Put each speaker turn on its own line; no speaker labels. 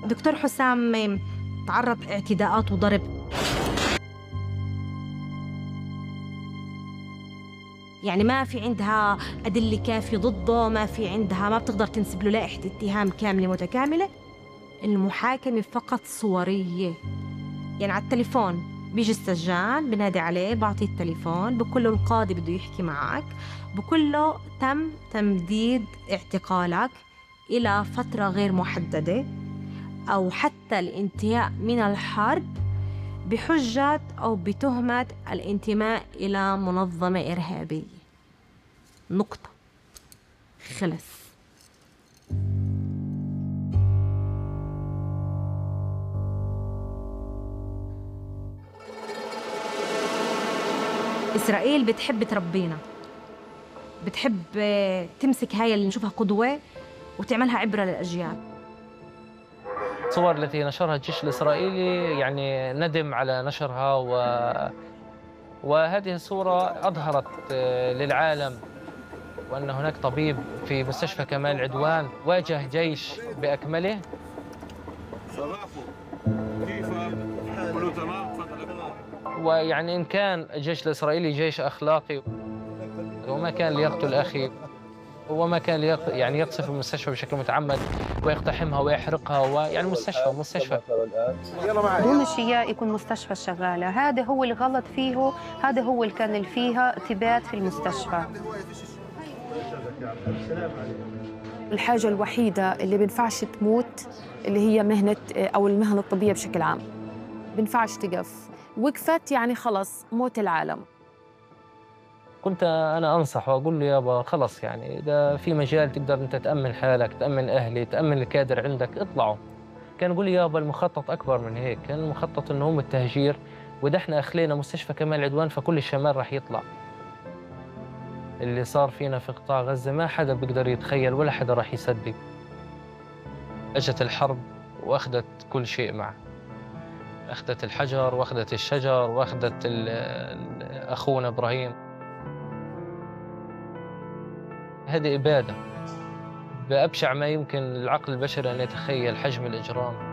دكتور حسام تعرض اعتداءات وضرب. يعني ما في عندها أدلة كافية ضده، ما بتقدر تنسب له لائحة اتهام كاملة متكاملة. المحاكمة فقط صورية. يعني على التليفون بيجي السجان بنادي عليه، بعطيه التليفون، بقول له القاضي بده يحكي معك، بقول له تم تمديد اعتقالك إلى فترة غير محددة أو حتى الانتهاء من الحرب بحجة أو بتهمة الانتماء إلى منظمة إرهابية. نقطة. خلص. إسرائيل بتحب تربينا، بتحب تمسك هاي اللي نشوفها قدوة وتعملها عبرة للأجيال.
الصور التي نشرها الجيش الإسرائيلي يعني ندم على نشرها وهذه الصورة أظهرت للعالم وأن هناك طبيب في مستشفى كمال عدوان واجه جيش بأكمله. ويعني إن كان الجيش الإسرائيلي جيش أخلاقي وما كان ليقتل أخي وما كان يعني يقصف المستشفى بشكل متعمد ويقتحمها ويحرقها، ويعني مستشفى
بدون الشياء يكون مستشفى شغالة. هذا هو الغلط فيه، هذا هو اللي كان فيها تبات في المستشفى.
الحاجة الوحيدة اللي بينفعش تموت اللي هي مهنة أو المهنة الطبية بشكل عام، بينفعش تقف. وقفت يعني خلص موت العالم.
كنت أنا أنصح وأقول له يابا خلص، يعني إذا في مجال تقدر أنت تأمن حالك، تأمن أهلي، تأمن الكادر عندك، اطلعوا. كان يقول لي يابا المخطط أكبر من هيك، كان المخطط إنه هم التهجير، وإذا إحنا أخلينا مستشفى كمال عدوان فكل الشمال راح يطلع. اللي صار فينا في قطاع غزة ما حدا بيقدر يتخيل ولا حدا راح يصدق. أجت الحرب وأخذت كل شيء معه، أخذت الحجر وأخذت الشجر وأخذت أخونا إبراهيم. هذه إبادة بأبشع ما يمكن العقل البشري أن يتخيل حجم الإجرام.